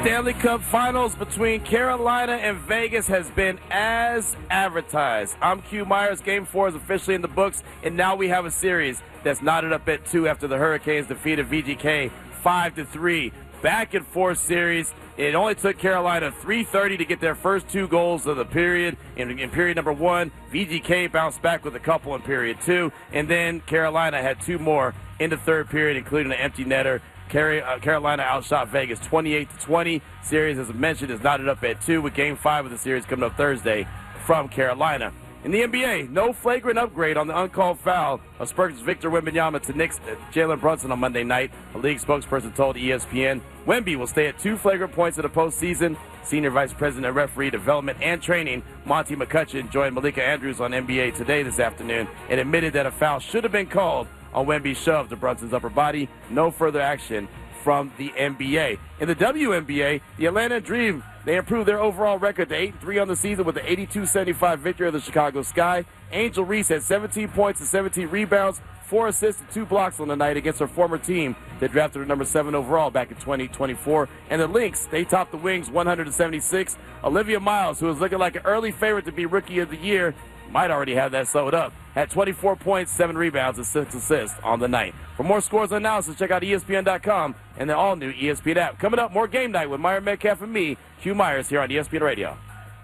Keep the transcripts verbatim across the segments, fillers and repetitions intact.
Stanley Cup Finals between Carolina and Vegas has been as advertised. I'm Q Myers. Game four is officially in the books, and now we have a series that's knotted up at two after the Hurricanes defeated V G K five to three. Back and forth series. It only took Carolina three thirty to get their first two goals of the period. In, in period number one, V G K bounced back with a couple in period two, and then Carolina had two more in the third period, including an empty netter. Carolina outshot Vegas twenty-eight to twenty. Series, as I mentioned, is knotted up at two with Game five of the series coming up Thursday from Carolina. In the N B A, no flagrant upgrade on the uncalled foul of Spurs' Victor Wembanyama to Knicks Jalen Brunson on Monday night. A league spokesperson told E S P N Wemby will stay at two flagrant points in the postseason. Senior Vice President of Referee Development and Training, Monty McCutcheon, joined Malika Andrews on N B A Today this afternoon and admitted that a foul should have been called on Wemby's shove to Brunson's upper body. No further action from the N B A. In the W N B A, the Atlanta Dream, they improved their overall record to eight and three on the season with the eighty-two seventy-five victory of the Chicago Sky. Angel Reese had seventeen points and seventeen rebounds, four assists and two blocks on the night against her former team that drafted her number seven overall back in twenty twenty-four. And the Lynx, they topped the Wings one hundred seventy-six. Olivia Miles, who was looking like an early favorite to be Rookie of the Year, might already have that sewed up, had twenty-four points, seven rebounds, and six assists on the night. For more scores and analysis, check out E S P N dot com and the all-new E S P N app. Coming up, more Game Night with Myron Metcalf and me, Q Myers, here on E S P N Radio.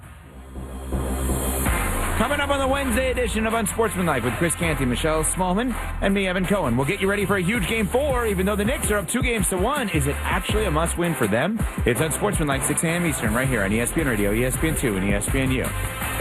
Coming up on the Wednesday edition of Unsportsmanlike with Chris Canty, Michelle Smallman, and me, Evan Cohen. We'll get you ready for a huge Game four. Even though the Knicks are up two games to one, is it actually a must-win for them? It's Unsportsmanlike, six a.m. Eastern, right here on E S P N Radio, E S P N two, and E S P N U.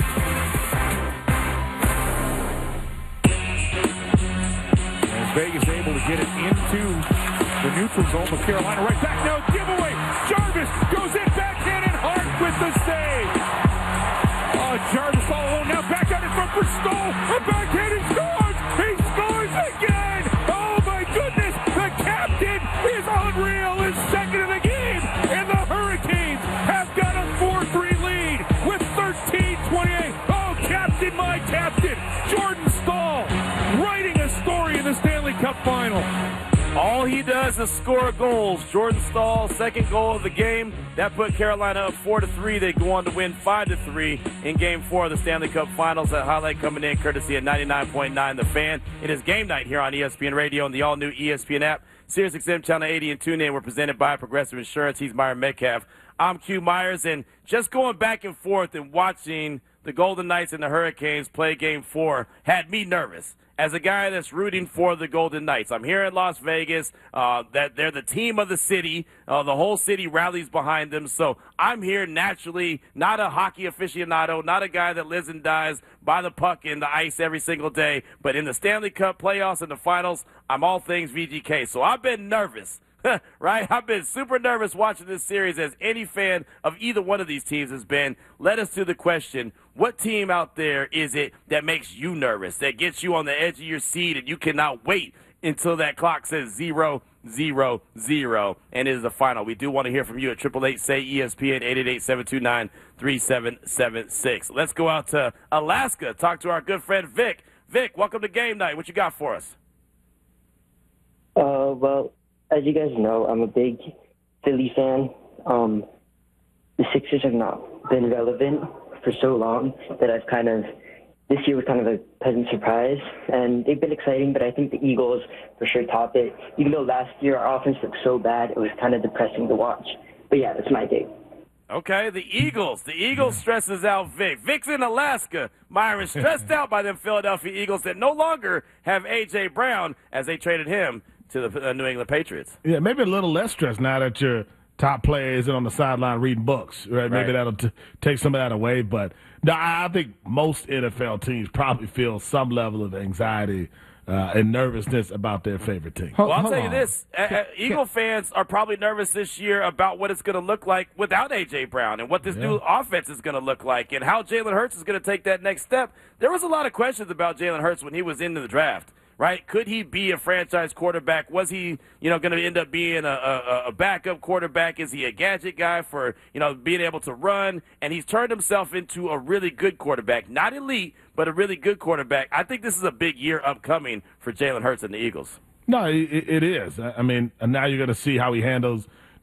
Vegas able to get it into the neutral zone, but Carolina right back now. Giveaway. Jarvis goes in backhand and Hart with the save. Oh, Jarvis all alone now. Back out in front for Stoll. A backhand and scores. He scores again. Oh my goodness. The captain is unreal. His second of the game. And the Hurricanes have got a four three lead with thirteen twenty-eight. Oh, captain, my captain. Jordan Staal writing a story in the Stanley Cup Final. All he does is score goals. Jordan Staal, second goal of the game. That put Carolina up four to three. They go on to win five to three in Game four of the Stanley Cup Finals. That highlight coming in courtesy of ninety-nine point nine The Fan. It is Game Night here on E S P N Radio and the all-new E S P N app. SiriusXM Channel eighty and TuneIn were presented by Progressive Insurance. He's Myron Metcalf. I'm Q Myers. And just going back and forth and watching the Golden Knights and the Hurricanes play Game four had me nervous. As a guy that's rooting for the Golden Knights, I'm here in Las Vegas. Uh, that they're the team of the city. Uh, the whole city rallies behind them. So I'm here naturally, not a hockey aficionado, not a guy that lives and dies by the puck in the ice every single day. But in the Stanley Cup playoffs and the finals, I'm all things V G K. So I've been nervous. Right? I've been super nervous watching this series, as any fan of either one of these teams has been. Led us to the question, what team out there is it that makes you nervous, that gets you on the edge of your seat and you cannot wait until that clock says zero, zero, zero, and it is the final? We do want to hear from you at eight eight eight, S A Y, E S P N, eight eight eight, seven two nine, three seven seven six. Let's go out to Alaska, talk to our good friend Vic. Vic, welcome to Game Night. What you got for us? Uh, well, as you guys know, I'm a big Philly fan. Um, the Sixers have not been relevant for so long that I've kind of, this year was kind of a pleasant surprise. And they've been exciting, but I think the Eagles for sure top it. Even though last year our offense looked so bad, it was kind of depressing to watch. But yeah, that's my take. Okay, the Eagles. The Eagles stresses out Vic. Vic's in Alaska. Myron's stressed out by them Philadelphia Eagles that no longer have A J. Brown as they traded him to the uh, New England Patriots. Yeah, maybe a little less stress now that your top player isn't on the sideline reading books, right? Maybe right. that'll t- take some of that away. But no, I think most N F L teams probably feel some level of anxiety uh, and nervousness about their favorite team. Well, I'll tell you this. Uh, uh, Eagle fans are probably nervous this year about what it's going to look like without A J. Brown and what this yeah. new offense is going to look like and how Jalen Hurts is going to take that next step. There was a lot of questions about Jalen Hurts when he was into the draft. Right? Could he be a franchise quarterback? Was he, you know, going to end up being a, a, a backup quarterback? Is he a gadget guy for, you know, being able to run? And he's turned himself into a really good quarterback. Not elite, but a really good quarterback. I think this is a big year upcoming for Jalen Hurts and the Eagles. No, it, it is. I mean, now you're going to see how he handles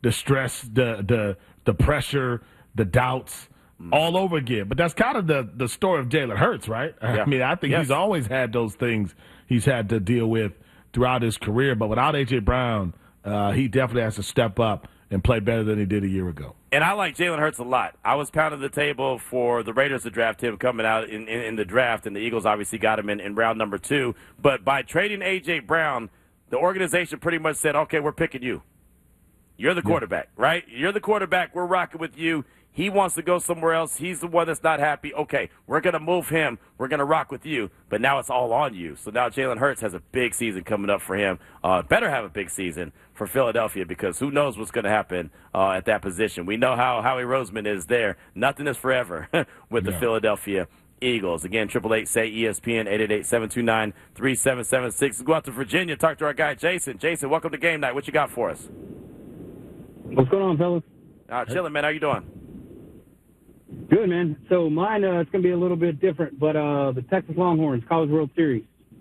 the stress, the the the pressure, the doubts all over again. But that's kind of the, the story of Jalen Hurts, right? Yeah. I mean, I think yes. he's always had those things he's had to deal with throughout his career. But without A J. Brown, uh, he definitely has to step up and play better than he did a year ago. And I like Jalen Hurts a lot. I was pounding the table for the Raiders to draft him coming out in, in, in the draft, and the Eagles obviously got him in, in round number two. But by trading A J. Brown, the organization pretty much said, okay, we're picking you. You're the quarterback, yeah. right? You're the quarterback. We're rocking with you. He wants to go somewhere else. He's the one that's not happy. Okay, we're going to move him. We're going to rock with you. But now it's all on you. So now Jalen Hurts has a big season coming up for him. Uh, better have a big season for Philadelphia because who knows what's going to happen uh, at that position. We know how Howie Roseman is there. Nothing is forever with yeah. the Philadelphia Eagles. Again, triple eight say E S P N, eight eight eight, seven two nine, three seven seven six. Let's go out to Virginia, talk to our guy Jason. Jason, welcome to Game Night. What you got for us? What's going on, fellas? Uh, chilling, man. How you doing? Good, man. So mine, uh, it's going to be a little bit different, but uh, the Texas Longhorns College World Series.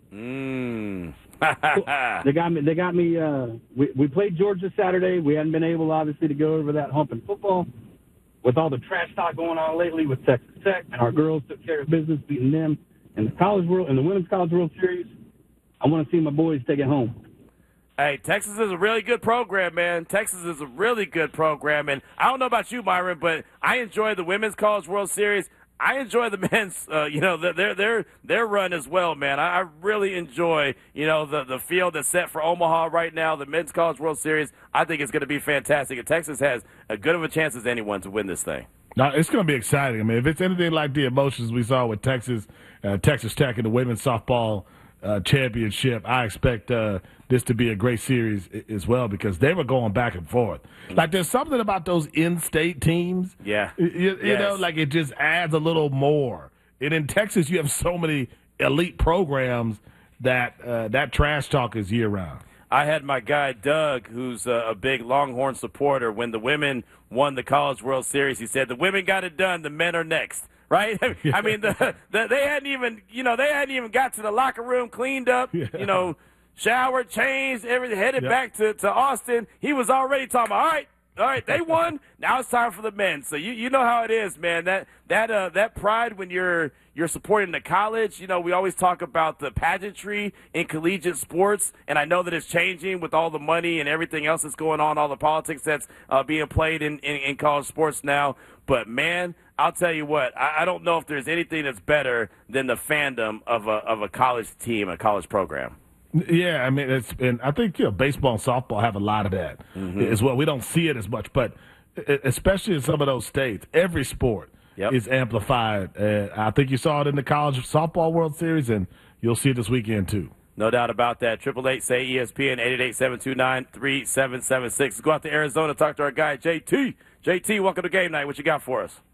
Mm. they got me. They got me. Uh, we we played Georgia Saturday. We hadn't been able, obviously, to go over that hump in football with all the trash talk going on lately with Texas Tech, and our girls took care of business, beating them in the College World in the Women's College World Series. I want to see my boys take it home. Hey, Texas is a really good program, man. Texas is a really good program. And I don't know about you, Myron, but I enjoy the Women's College World Series. I enjoy the men's, uh, you know, their their their run as well, man. I, I really enjoy, you know, the, the field that's set for Omaha right now, the Men's College World Series. I think it's going to be fantastic. And Texas has as good of a chance as anyone to win this thing. Now, it's going to be exciting. I mean, if it's anything like the emotions we saw with Texas, uh, Texas Tech in the women's softball uh, championship, I expect uh, this to be a great series as well because they were going back and forth. Like, there's something about those in-state teams. Yeah. You, you yes. know, like it just adds a little more. And in Texas, you have so many elite programs that uh, that trash talk is year-round. I had my guy Doug, who's a, a big Longhorn supporter, when the women won the College World Series. He said, the women got it done, the men are next. Right? I mean, the, the, they hadn't even, you know, they hadn't even got to the locker room, cleaned up, yeah. you know, showered, changed, everything, headed yep. back to, to Austin. He was already talking about, all right, all right, they won. Now it's time for the men. So you, you know how it is, man. That that uh, that pride when you're you're supporting the college. You know, we always talk about the pageantry in collegiate sports, and I know that it's changing with all the money and everything else that's going on, all the politics that's uh, being played in, in, in college sports now. But man, I'll tell you what, I, I don't know if there's anything that's better than the fandom of a of a college team, a college program. Yeah, I mean, it's and I think you know baseball and softball have a lot of that mm-hmm. as well. We don't see it as much, but especially in some of those states, every sport yep. is amplified. Uh, I think you saw it in the College Softball World Series, and you'll see it this weekend too. No doubt about that. Triple eight say E S P N, eight eight eight, seven two nine, three seven seven six. Let's go out to Arizona, talk to our guy J T. J T, welcome to Game Night. What you got for us?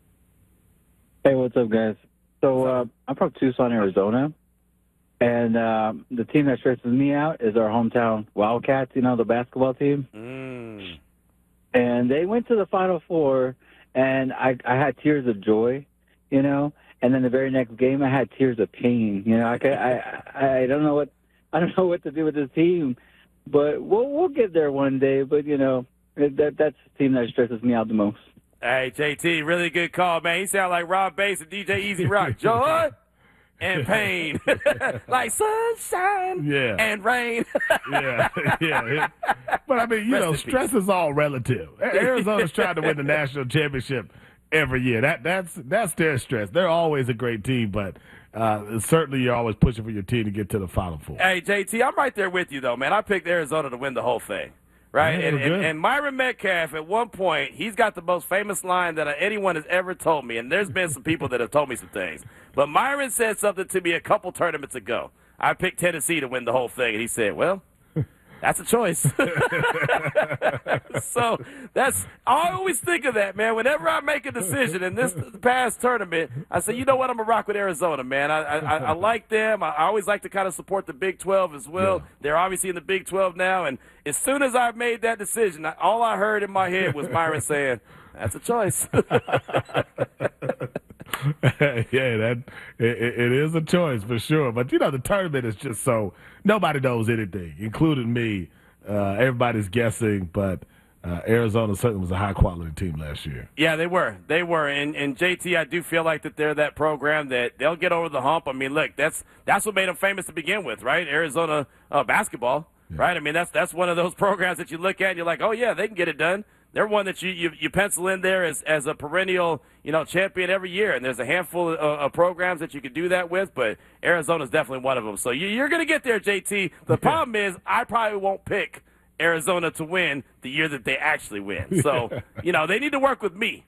Hey, what's up, guys? So uh, I'm from Tucson, Arizona. And uh, the team that stresses me out is our hometown Wildcats, you know, the basketball team. Mm. And they went to the Final Four, and I, I had tears of joy, you know. And then the very next game, I had tears of pain. You know, I, I, I don't know what I don't know what to do with this team, but we'll we'll get there one day. But you know, that that's the team that stresses me out the most. Hey, J T, really good call, man. He sound like Rob Bass and D J Easy Rock. Joy and pain, like sunshine yeah. and rain. yeah, yeah. But I mean, you Rest know, stress peace. Is all relative. Arizona's trying to win the national championship every year. That that's that's their stress. They're always a great team, but uh, certainly you're always pushing for your team to get to the Final Four. Hey, J T, I'm right there with you, though, man. I picked Arizona to win the whole thing. Right, yeah, and, and, and Myron Metcalf, at one point, he's got the most famous line that anyone has ever told me, and there's been some people that have told me some things. But Myron said something to me a couple tournaments ago. I picked Tennessee to win the whole thing, and he said, well, that's a choice. So that's I always think of that, man. Whenever I make a decision in this past tournament, I say, you know what, I'm going to rock with Arizona, man. I, I, I like them. I always like to kind of support the Big twelve as well. Yeah. They're obviously in the Big twelve now, and as soon as I made that decision, all I heard in my head was Myron saying, that's a choice. yeah, that it, it is a choice for sure. But, you know, the tournament is just so – nobody knows anything, including me. Uh, everybody's guessing. But uh, Arizona certainly was a high-quality team last year. Yeah, they were. They were. And, and J T, I do feel like that they're that program that they'll get over the hump. I mean, look, that's that's what made them famous to begin with, right? Arizona uh, basketball, yeah. right? I mean, that's that's one of those programs that you look at and you're like, oh, yeah, they can get it done. They're one that you, you, you pencil in there as, as a perennial, you know, champion every year. And there's a handful of, of programs that you could do that with, but Arizona's definitely one of them. So you, you're going to get there, J T. The problem is I probably won't pick Arizona to win the year that they actually win. So, you know, they need to work with me.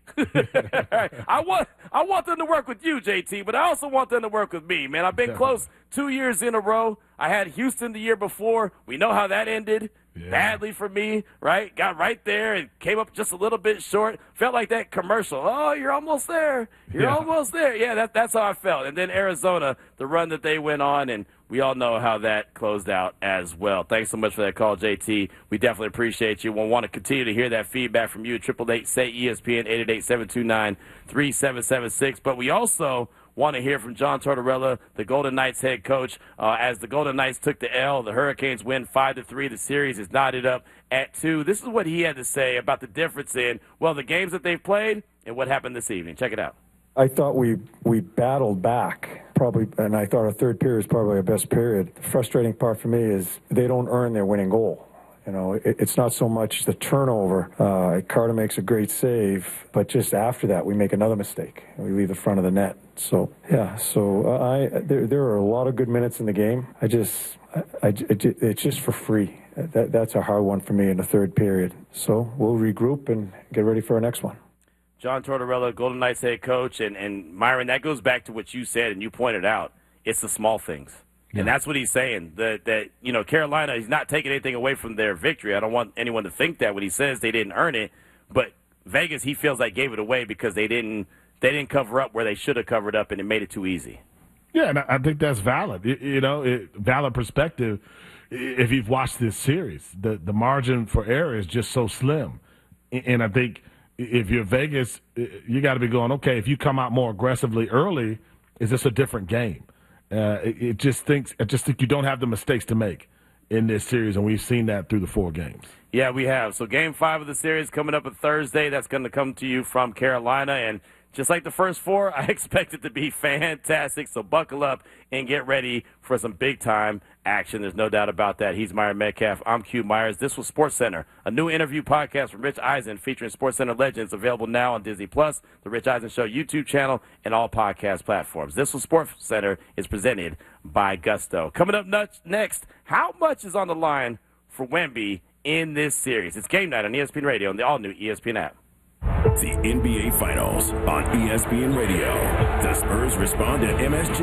I want I want them to work with you, J T, but I also want them to work with me, man. I've been close two years in a row. I had Houston the year before. We know how that ended. Yeah. Badly for me, right? Got right there and came up just a little bit short. Felt like that commercial. Oh, you're almost there. You're yeah. almost there. Yeah, that, that's how I felt. And then Arizona, the run that they went on, and we all know how that closed out as well. Thanks so much for that call, J T. We definitely appreciate you. We'll want to continue to hear that feedback from you. Triple eight say E S P N, eight eight eight, seven two nine, three seven seven six. But we also want to hear from John Tortorella, the Golden Knights head coach. Uh, as the Golden Knights took the L, the Hurricanes win five to three. The series is knotted up at two. This is what he had to say about the difference in, well, the games that they've played and what happened this evening. Check it out. I thought we we battled back, probably, and I thought our third period was probably our best period. The frustrating part for me is they don't earn their winning goal. You know, it, it's not so much the turnover. Uh, Carter makes a great save, but just after that, we make another mistake. We leave the front of the net. So, yeah, so uh, I there, there are a lot of good minutes in the game. I just, I, I, it, it's just for free. That, that's a hard one for me in the third period. So we'll regroup and get ready for our next one. John Tortorella, Golden Knights head coach, and, and Myron, that goes back to what you said and you pointed out. It's the small things. Yeah. And that's what he's saying, that, that, you know, Carolina, he's not taking anything away from their victory. I don't want anyone to think that when he says they didn't earn it. But Vegas, he feels like gave it away because they didn't they didn't cover up where they should have covered up, and it made it too easy. Yeah, and I think that's valid. You, you know, it, valid perspective if you've watched this series. The, the margin for error is just so slim. And I think if you're Vegas, you got to be going, okay, if you come out more aggressively early, is this a different game? Uh, it, it just thinks I just think you don't have the mistakes to make in this series, and we've seen that through the four games. Yeah, we have. So game five of the series coming up on Thursday. That's going to come to you from Carolina, and just like the first four, I expect it to be fantastic. So buckle up and get ready for some big-time action. There's no doubt about that. He's Myron Metcalf. I'm Q Myers. This was SportsCenter, a new interview podcast from Rich Eisen featuring SportsCenter legends, available now on Disney Plus, the Rich Eisen Show YouTube channel, and all podcast platforms. This was SportsCenter is presented by Gusto. Coming up next, how much is on the line for Wemby in this series? It's game night on E S P N Radio and the all-new E S P N app. The N B A Finals on E S P N Radio. The Spurs respond to M S G.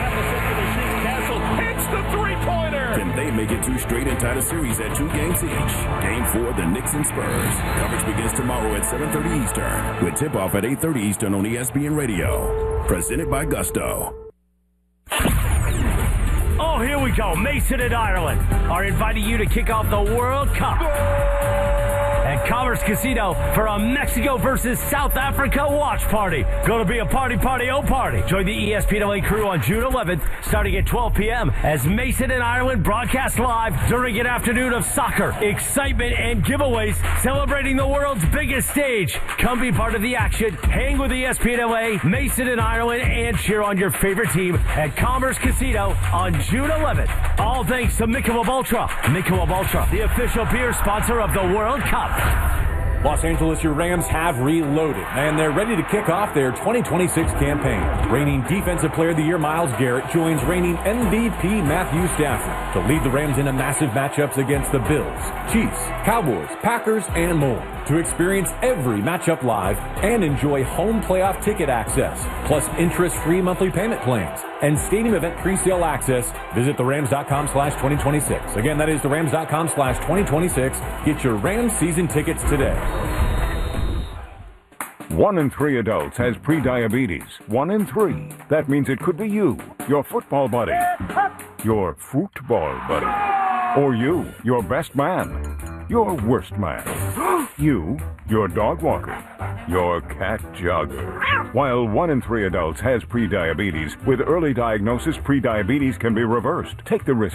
Hits the three-pointer. Can they make it two straight and tie the series at two games each? Game four, the Knicks and Spurs. Coverage begins tomorrow at seven thirty Eastern, with tip-off at eight thirty Eastern on E S P N Radio. Presented by Gusto. Oh, here we go. Mason and Ireland are inviting you to kick off the World Cup at Commerce Casino for a Mexico versus South Africa watch party. Gonna be a party, party, oh party. Join the E S P N L A crew on June eleventh, starting at twelve p.m. as Mason and Ireland broadcast live during an afternoon of soccer, excitement, and giveaways celebrating the world's biggest stage. Come be part of the action, hang with E S P N L A, Mason and Ireland, and cheer on your favorite team at Commerce Casino on June eleventh. All thanks to Michelob Ultra. Michelob Ultra, the official beer sponsor of the World Cup. Los Angeles, your Rams have reloaded, and they're ready to kick off their twenty twenty-six campaign. Reigning Defensive Player of the Year Myles Garrett joins reigning M V P Matthew Stafford to lead the Rams into massive matchups against the Bills, Chiefs, Cowboys, Packers, and more. To experience every matchup live and enjoy home playoff ticket access, plus interest-free monthly payment plans and stadium event pre-sale access, visit the rams dot com slash twenty twenty-six. Again, that is the rams dot com slash twenty twenty-six. Get your Rams season tickets today. One in three adults has prediabetes. One in three. That means it could be you, your football buddy, your football buddy, or you, your best man, your worst man, you, your dog walker, your cat jogger. While one in three adults has prediabetes, with early diagnosis, prediabetes can be reversed. Take the risk